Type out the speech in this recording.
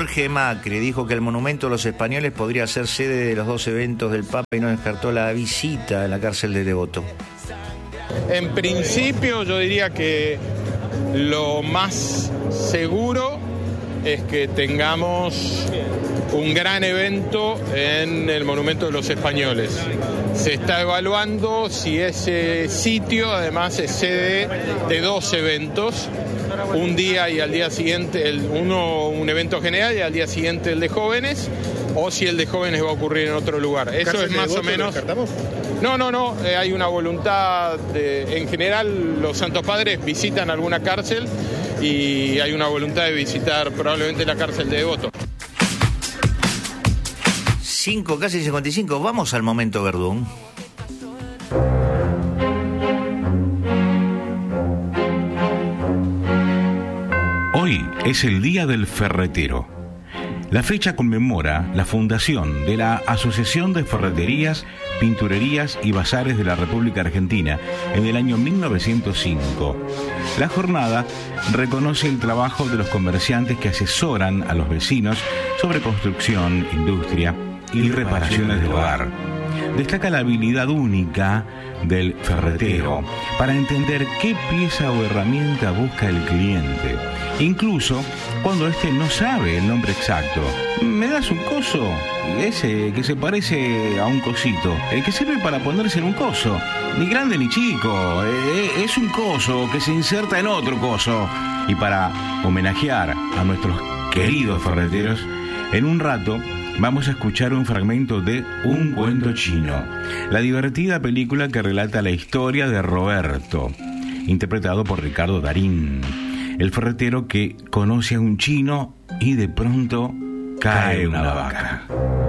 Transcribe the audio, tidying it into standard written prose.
Jorge Macri dijo que el monumento a los españoles podría ser sede de los 2 eventos del Papa y no descartó la visita a la cárcel de Devoto. En principio yo diría que lo más seguro es que tengamos un gran evento en el Monumento de los Españoles. Se está evaluando si ese sitio además es sede de 2 eventos, un día y al día siguiente un evento general y al día siguiente el de jóvenes, o si el de jóvenes va a ocurrir en otro lugar. Eso es más o menos. No, hay una voluntad en general los Santos Padres visitan alguna cárcel y hay una voluntad de visitar probablemente la cárcel de Devoto. 5, casi 55, vamos al momento Verdún. Hoy es el Día del Ferretero. La fecha conmemora la fundación de la Asociación de Ferreterías, Pinturerías y Bazares de la República Argentina en el año 1905. La jornada reconoce el trabajo de los comerciantes que asesoran a los vecinos sobre construcción, industria y reparaciones del hogar. Destaca la habilidad única del ferretero para entender qué pieza o herramienta busca el cliente, incluso cuando éste no sabe el nombre exacto. ¿Me das un coso? Ese que se parece a un cosito, el que sirve para ponerse en un coso, ni grande ni chico, es un coso que se inserta en otro coso. Y para homenajear a nuestros queridos ferreteros, en un rato vamos a escuchar un fragmento de Un cuento chino, la divertida película que relata la historia de Roberto, interpretado por Ricardo Darín, el ferretero que conoce a un chino y de pronto cae una vaca.